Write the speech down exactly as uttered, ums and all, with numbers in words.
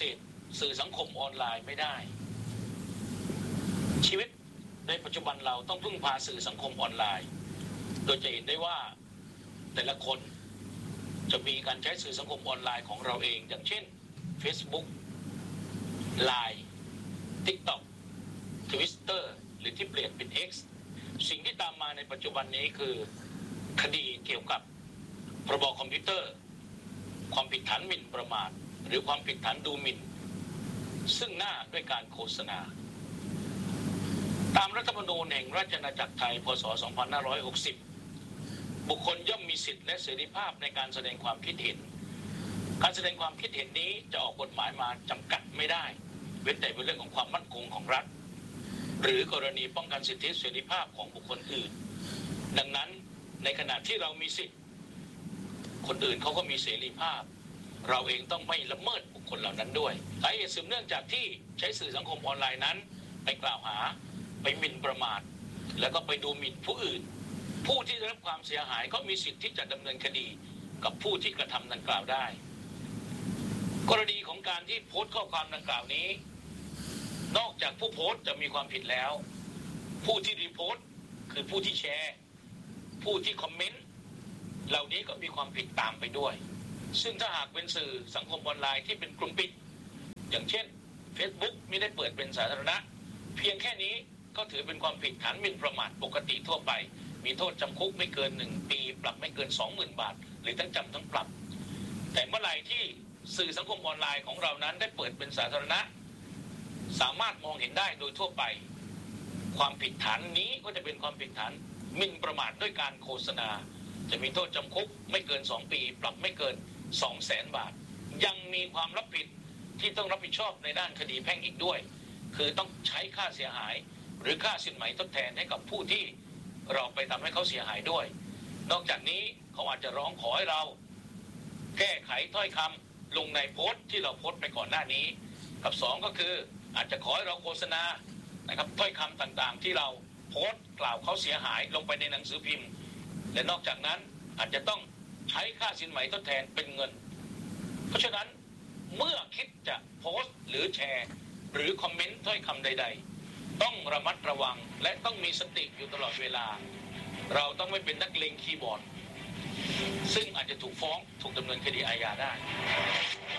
ธสื่อสังคมออนไลน์ไม่ได้ชีวิตในปัจจุบันเราต้องพึ่งพาสื่อสังคมออนไลน์โดยจะเห็นได้ว่าแต่ละคนจะมีการใช้สื่อสังคมออนไลน์ของเราเองอย่างเช่น Facebook ไลน์ TikTok Twitter หรือที่เปลี่ยนเป็น X สิ่งที่ตามมาในปัจจุบันนี้คือคดีเกี่ยวกับพรบคอมพิวเตอร์ความผิดฐานหมิ่นประมาทหรือความผิดฐานดูหมิ่นซึ่งหน้าด้วยการโฆษณาตามรัฐธรรมนูญแห่งราชอาณาจักรไทยพ.ศ. สองพันห้าร้อยหกสิบบุคคลย่อมมีสิทธิและเสรีภาพในการแสดงความคิดเห็นการแสดงความคิดเห็นนี้จะออกกฎหมายมาจำกัดไม่ได้เว้นแต่เป็นเรื่องของความมั่นคงของรัฐหรือกรณีป้องกันสิทธิเสรีภาพของบุคคลอื่นดังนั้นในขณะที่เรามีสิทธิคนอื่นเขาก็มีเสรีภาพเราเองต้องไม่ละเมิดบุคคลเหล่านั้นด้วยสาเหตุสืบเนื่องจากที่ใช้สื่อสังคมออนไลน์นั้นไปกล่าวหาไปหมิ่นประมาทแล้วก็ไปดูหมิ่นผู้อื่นผู้ที่ได้รับความเสียหายก็มีสิทธิ์ที่จะดำเนินคดีกับผู้ที่กระทำดังกล่าวได้กรณีของการที่โพสต์ข้อความดังกล่าวนี้นอกจากผู้โพสต์จะมีความผิดแล้วผู้ที่รีโพสต์คือผู้ที่แชร์ผู้ที่คอมเมนต์เหล่านี้ก็มีความผิดตามไปด้วยซึ่งถ้าหากเป็นสื่อสังคมออนไลน์ที่เป็นกลุ่มปิดอย่างเช่น Facebook ไม่ได้เปิดเป็นสาธารณะเพียงแค่นี้ก็ถือเป็นความผิดฐานหมิ่นประมาทปกติทั่วไปมีโทษจำคุกไม่เกินหนึ่งปีปรับไม่เกิน สองหมื่น บาทหรือทั้งจำทั้งปรับแต่เมื่อไหร่ที่สื่อสังคมออนไลน์ของเรานั้นได้เปิดเป็นสาธารณะสามารถมองเห็นได้โดยทั่วไปความผิดฐานนี้ก็จะเป็นความผิดฐานหมิ่นประมาทด้วยการโฆษณาจะมีโทษจำคุกไม่เกินสองปีปรับไม่เกิน สองแสน บาทยังมีความรับผิดที่ต้องรับผิดชอบในด้านคดีแพ่งอีกด้วยคือต้องใช้ค่าเสียหายหรือค่าสินไหมทดแทนให้กับผู้ที่เราไปทำให้เขาเสียหายด้วยนอกจากนี้เขาอาจจะร้องขอให้เราแก้ไขถ้อยคำลงในโพสต์ที่เราโพสต์ไปก่อนหน้านี้กับสองก็คืออาจจะขอให้เราโฆษณานะครับถ้อยคำต่างๆที่เราโพสต์กล่าวเขาเสียหายลงไปในหนังสือพิมพ์และนอกจากนั้นอาจจะต้องใช้ค่าสินไหมทดแทนเป็นเงินเพราะฉะนั้นเมื่อคิดจะโพสต์หรือแชร์หรือคอมเมนต์ถ้อยคำใดๆต้องระมัดระวังและต้องมีสติอยู่ตลอดเวลาเราต้องไม่เป็นนักเลงคีย์บอร์ดซึ่งอาจจะถูกฟ้องถูกดำเนินคดีอาญาได้